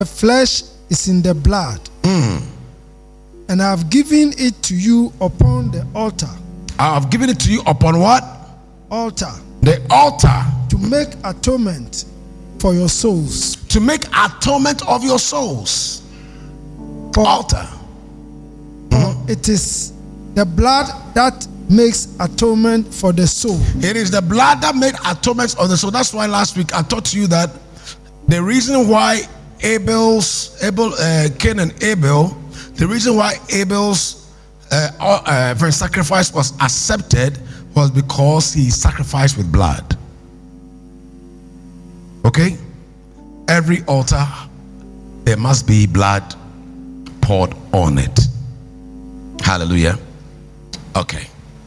The flesh is in the blood, and I have given it to you upon the altar. I have given it to you upon what? Altar. The altar. To make atonement for your souls. To make atonement of your souls. Altar. It is the blood that makes atonement for the soul. It is the blood that made atonement of the soul. That's why last week I taught you that the reason why Cain and Abel, the reason why Abel's sacrifice was accepted was because he sacrificed with blood. Okay? Every altar, there must be blood poured on it. Hallelujah. Okay.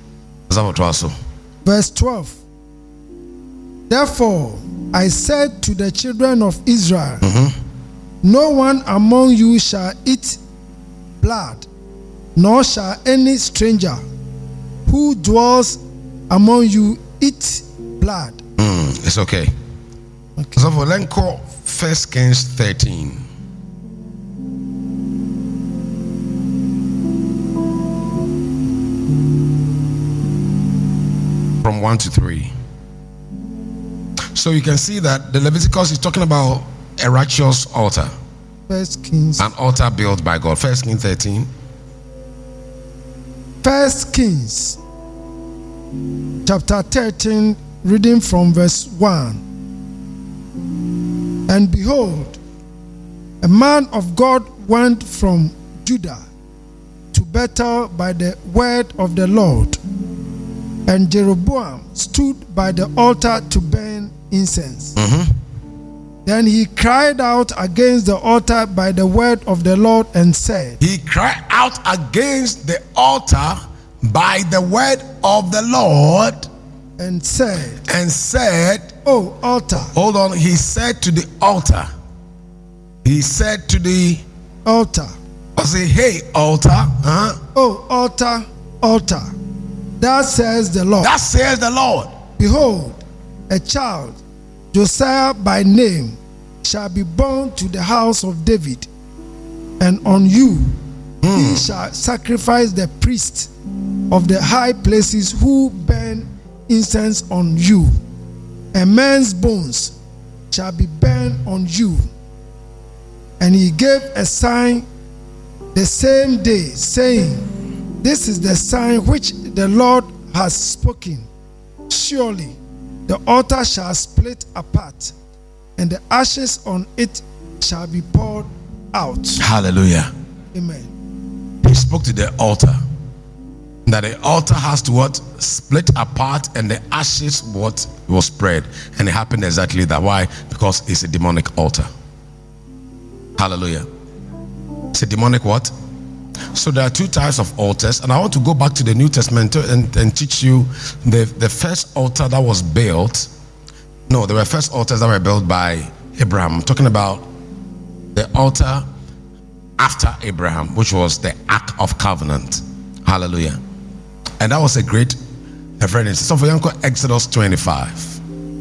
Verse 12. Therefore, I said to the children of Israel, no one among you shall eat blood, nor shall any stranger who dwells among you eat blood. It's okay. So for let's call 1 Kings 13. From 1 to 3. So you can see that the Leviticus is talking about a righteous altar. 1 Kings. An altar built by God. 1 Kings 13. 1 Kings chapter 13, reading from verse 1. And behold, a man of God went from Judah to Bethel by the word of the Lord. And Jeroboam stood by the altar to burn incense. Then he cried out against the altar by the word of the Lord and said, He cried out against the altar by the word of the Lord and said, O altar. Hold on. He said to the altar. He said to the altar. I say, hey, altar. O altar, altar. That says the Lord. That says the Lord. Behold, a child, Josiah by name, shall be born to the house of David, and on you he shall sacrifice the priests of the high places who burn incense on you. A man's bones shall be burned on you. And he gave a sign the same day, saying, This is the sign which the Lord has spoken. Surely the altar shall split apart, and the ashes on it shall be poured out. Hallelujah. Amen. He spoke to the altar, that the altar has to what? Split apart, and the ashes what was spread. And it happened exactly that. Why? Because it's a demonic altar. Hallelujah. It's a demonic what? So there are two types of altars, and I want to go back to the New Testament and teach you the first altar that was built. No, there were first altars that were built by Abraham. I'm talking about the altar after Abraham, which was the Ark of Covenant. Hallelujah. And that was a great reference. So for example, Exodus 25.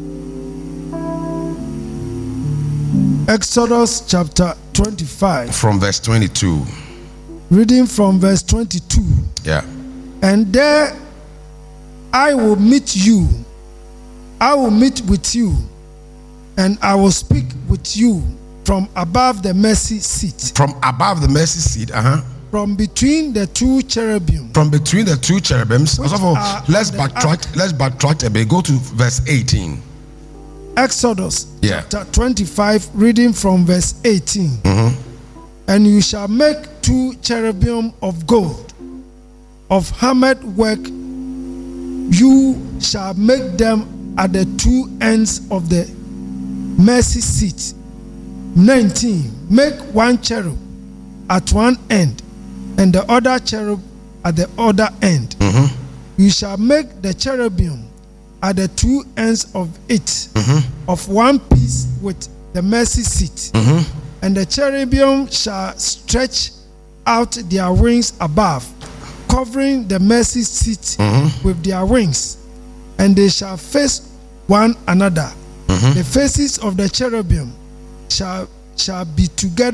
Exodus chapter 25. From verse 22. Reading from verse 22. Yeah. And there I will meet you. I will meet with you, and I will speak with you from above the mercy seat. From above the mercy seat, From between the two cherubim. From between the two cherubims. Let's backtrack a bit. Go to verse 18. Exodus chapter 25, reading from verse 18. And you shall make two cherubim of gold, of hammered work. You shall make them at the two ends of the mercy seat. 19. Make one cherub at one end, and the other cherub at the other end. You shall make the cherubim at the two ends of it, of one piece with the mercy seat. And the cherubim shall stretch out their wings above, covering the mercy seat with their wings, and they shall face one another. The faces of the cherubim shall shall be together